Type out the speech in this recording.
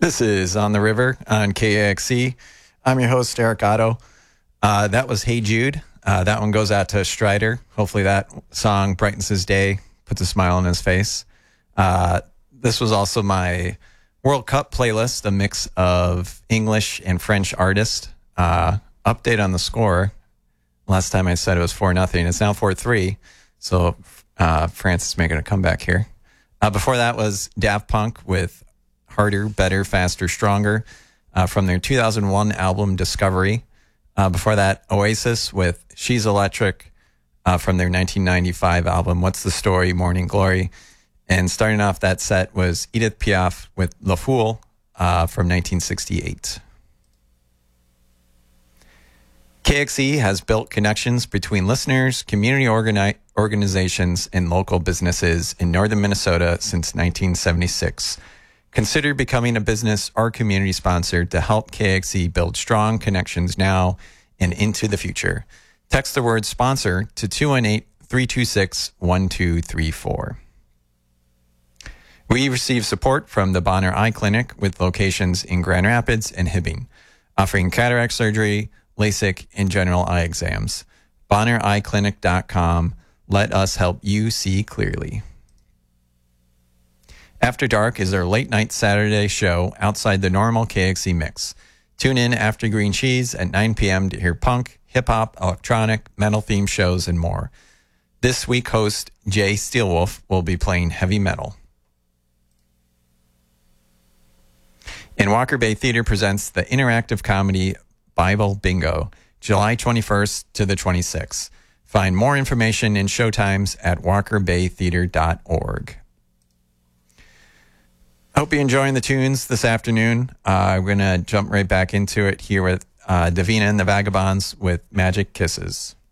This is On the River on KAXE. I'm your host, Eric Otto. That was Hey Jude. That one goes out to Strider. Hopefully that song brightens his day, puts a smile on his face. This was also my World Cup playlist, a mix of English and French artists. Update on the score. Last time I said it was 4-0. It's now 4-3. So France is making a comeback here. Before that was Daft Punk with Harder, Better, Faster, Stronger from their 2001 album Discovery. Before that, Oasis with She's Electric from their 1995 album What's the Story, Morning Glory. And starting off that set was Edith Piaf with Le Fool from 1968. KXE has built connections between listeners, community organizations, and local businesses in northern Minnesota since 1976. Consider becoming a business or community sponsor to help KXE build strong connections now and into the future. Text the word sponsor to 218-326-1234. We receive support from the Bonner Eye Clinic with locations in Grand Rapids and Hibbing, offering cataract surgery, LASIK, and general eye exams. BonnerEyeClinic.com. Let us help you see clearly. After Dark is our late-night Saturday show outside the normal KXE mix. Tune in after Green Cheese at 9 p.m. to hear punk, hip-hop, electronic, metal-themed shows, and more. This week, host Jay Steelwolf will be playing heavy metal. And Walker Bay Theater presents the interactive comedy Bible Bingo, July 21st to the 26th. Find more information and showtimes at walkerbaytheater.org. I hope you're enjoying the tunes this afternoon. We're going to jump right back into it here with Davina and the Vagabonds with Magic Kisses.